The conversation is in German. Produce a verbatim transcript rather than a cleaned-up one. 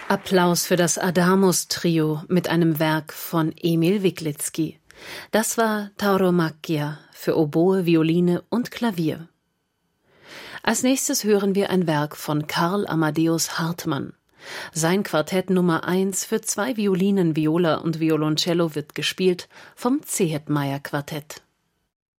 Applaus für das Adamus-Trio mit einem Werk von Emil Wiklitzky. Das war Tauromachia für Oboe, Violine und Klavier. Als nächstes hören wir ein Werk von Karl Amadeus Hartmann. Sein Quartett Nummer eins für zwei Violinen, Viola und Violoncello wird gespielt vom Zehetmeier Quartett.